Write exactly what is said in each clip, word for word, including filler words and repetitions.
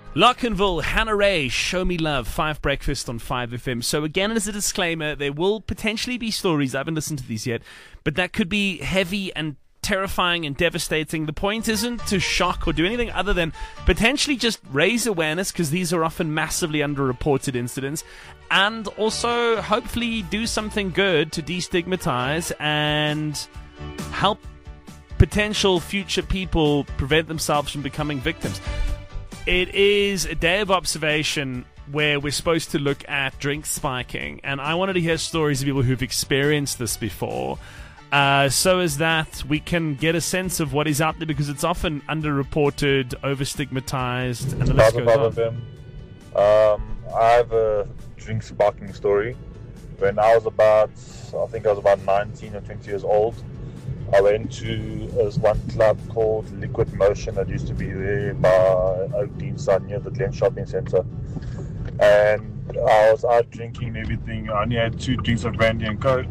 Lockenville, Hannah Ray, Show Me Love, Five Breakfast on five F M. So again, as a disclaimer, there will potentially be stories, I haven't listened to these yet, but that could be heavy and terrifying and devastating. The point isn't to shock or do anything other than potentially just raise awareness, because these are often massively underreported incidents, and also hopefully do something good to destigmatize and help potential future people prevent themselves from becoming victims. It is a day of observation where we're supposed to look at drink spiking, and I wanted to hear stories of people who've experienced this before, uh, so as that we can get a sense of what is out there, because it's often underreported, over-stigmatized, and the list goes on. Um, I have a drink spiking story. When I was about, I think I was about nineteen or twenty years old, I went to this one club called Liquid Motion that used to be there by Oak Deanside near the Glen Shopping Centre. And I was out drinking and everything. I only had two drinks of brandy and coke.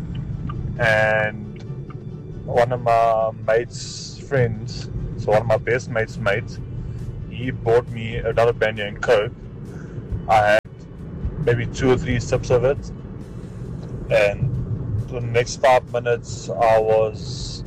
And one of my mates' friends, so one of my best mates' mates, he bought me another brandy and coke. I had maybe two or three sips of it. And for the next five minutes, I was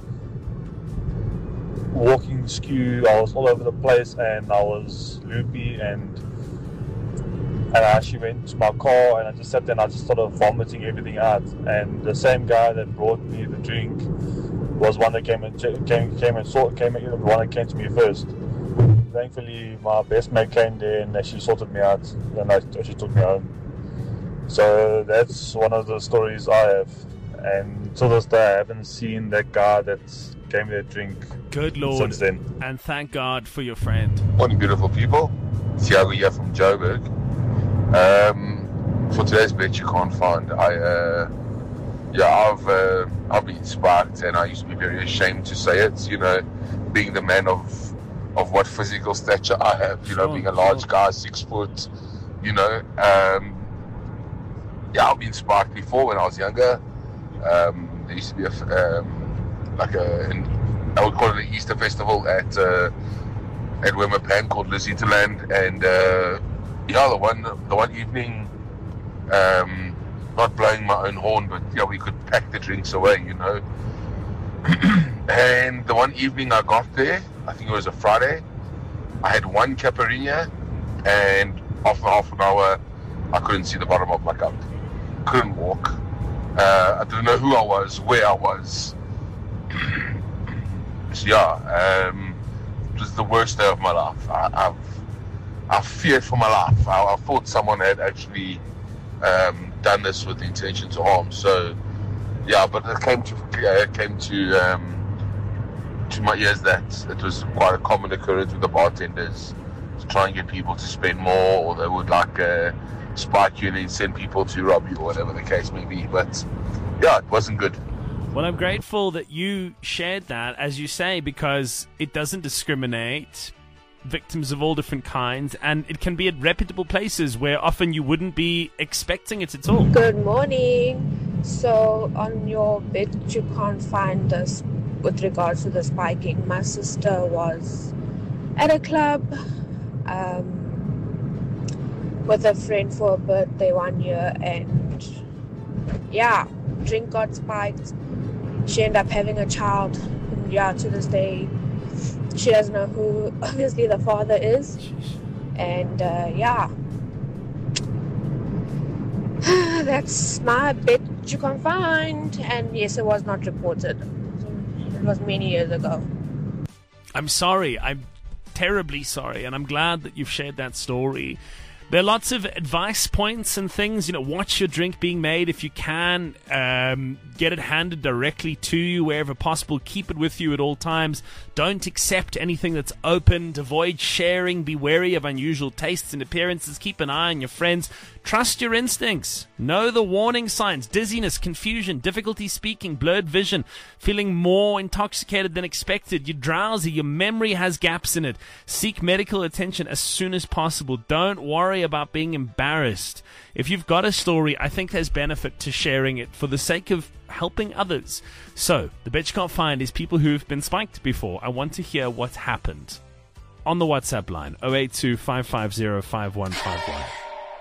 walking skew. I was all over the place, and I was loopy, and and I actually went to my car, and I just sat there, and I just started vomiting everything out. And the same guy that brought me the drink was one that came and came came and saw came the one that came to me first. Thankfully, my best mate came there, and actually sorted me out, and I actually took me home. So that's one of the stories I have. And to this day, I haven't seen that guy that gave me that drink. Good Lord. Since then. And thank God for your friend. Morning, beautiful people. Thiago here from Joburg. Um, for today's bet you can't find, I, uh, yeah, I've, uh, I've been sparked, and I used to be very ashamed to say it, you know, being the man of, of what physical stature I have, you know, Sure, being a large sure. guy, six foot, you know, um, yeah, I've been sparked before when I was younger. Um, there used to be a, um, like a, an, I would call it an Easter festival at uh, at Wimmerpan called Lusitaland, and uh, yeah, the one the one evening, um, not blowing my own horn, but yeah, we could pack the drinks away, you know. And the one evening I got there, I think it was a Friday, I had one caipirinha, and after half an hour, I couldn't see the bottom of my cup, couldn't walk. Uh, I didn't know who I was, where I was. So yeah, um, it was the worst day of my life. I, I've, I feared for my life. I, I thought someone had actually um, done this with the intention to harm. So yeah, but it came to uh, it came to um, to my ears that it was quite a common occurrence with the bartenders to try and get people to spend more, or they would like. Uh, spike you and then send people to rob you, or whatever the case may be. But yeah, it wasn't good. Well, I'm grateful that you shared that, as you say, because it doesn't discriminate. Victims of all different kinds, and it can be at reputable places where often you wouldn't be expecting it at all. Good morning. So on your bet you can't find this with regards to the spiking. My sister was at a club um with a friend for a birthday one year, and yeah, drink got spiked. She ended up having a child, and yeah, to this day she doesn't know who obviously the father is. And uh, yeah, that's my bet you can find. And yes, it was not reported. It was many years ago. I'm sorry, I'm terribly sorry, and I'm glad that you've shared that story. There are lots of advice points and things. You know, watch your drink being made if you can. Um, get it handed directly to you wherever possible. Keep it with you at all times. Don't accept anything that's opened. Avoid sharing. Be wary of unusual tastes and appearances. Keep an eye on your friends. Trust your instincts. Know the warning signs. Dizziness, confusion, difficulty speaking, blurred vision, feeling more intoxicated than expected. You're drowsy. Your memory has gaps in it. Seek medical attention as soon as possible. Don't worry about being embarrassed. If you've got a story, I think there's benefit to sharing it for the sake of helping others. So, the bet you can't find is people who've been spiked before. I want to hear what's happened. on the WhatsApp line, oh eight two, five five zero, five one five one.